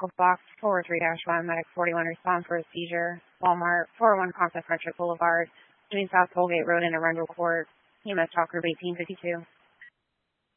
Echo Box 403-1, Medic 41, respond for a seizure. Walmart, 401 Concept Frederick Boulevard, between South Tollgate Road and Arundel Court. EMS Talker 1852.